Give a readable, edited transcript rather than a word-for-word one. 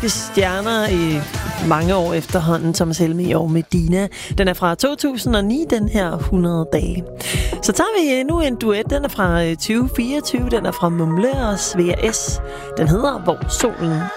danske stjerner i mange år efterhånden, Thomas Helmig og Medina. Den er fra 2009, den her 100 dage. Så tager vi nu en duet, den er fra 2024, den er fra Mumle og Svea S. Den hedder Hvor solen